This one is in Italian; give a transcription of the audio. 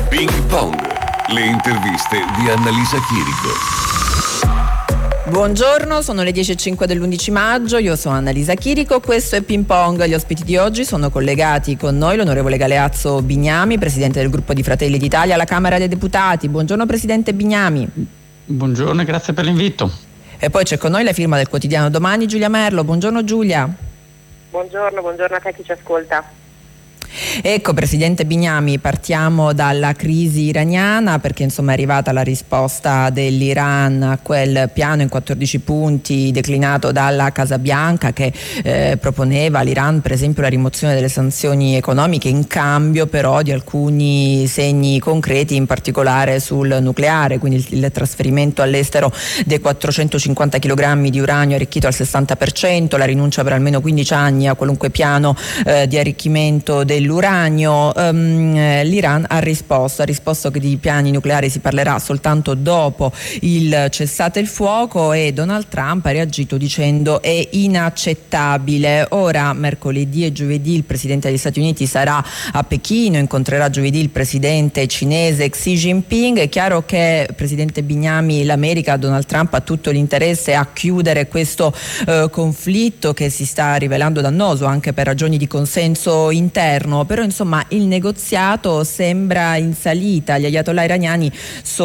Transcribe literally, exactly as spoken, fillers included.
Ping Pong, le interviste di Annalisa Chirico. Buongiorno, sono le dieci e cinque dell'undici maggio, io sono Annalisa Chirico, questo è Ping Pong. Gli ospiti di oggi sono collegati con noi l'onorevole Galeazzo Bignami, presidente del gruppo di Fratelli d'Italia alla Camera dei Deputati. Buongiorno presidente Bignami. Buongiorno e grazie per l'invito. E poi c'è con noi la firma del quotidiano Domani, Giulia Merlo. Buongiorno Giulia. Buongiorno, buongiorno a te chi ci ascolta. Ecco presidente Bignami, partiamo dalla crisi iraniana, perché insomma è arrivata la risposta dell'Iran a quel piano in quattordici punti declinato dalla Casa Bianca che eh, proponeva all'Iran per esempio la rimozione delle sanzioni economiche in cambio però di alcuni segni concreti, in particolare sul nucleare, quindi il, il trasferimento all'estero dei quattrocentocinquanta chilogrammi di uranio arricchito al sessanta per cento, la rinuncia per almeno quindici anni a qualunque piano eh, di arricchimento del l'uranio. Um, L'Iran ha risposto, ha risposto che di piani nucleari si parlerà soltanto dopo il cessate il fuoco, e Donald Trump ha reagito dicendo è inaccettabile. Ora mercoledì e giovedì il presidente degli Stati Uniti sarà a Pechino, incontrerà giovedì il presidente cinese Xi Jinping. È chiaro che, presidente Bignami, l'America, Donald Trump, ha tutto l'interesse a chiudere questo eh, conflitto che si sta rivelando dannoso anche per ragioni di consenso interno. Però insomma il negoziato sembra in salita, gli ayatollah iraniani sono